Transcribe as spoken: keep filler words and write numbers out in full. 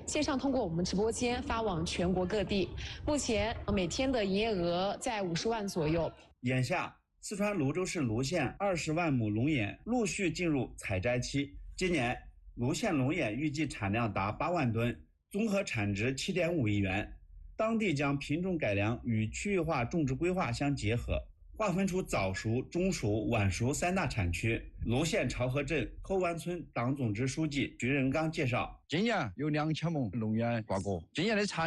线上通过我们直播间发往全国各地。目前每天的营业额在五十万左右。 眼下，四川泸州市泸县二十万亩龙眼陆续进入采摘期。今年，泸县龙眼预计产量达八万吨，综合产值七点五亿元。当地将品种改良与区域化种植规划相结合，划分出早熟、中熟、晚熟三大产区。泸县潮河镇后湾村党总支书记徐仁刚介绍， 今年有两千亩龙眼挂果，今年的产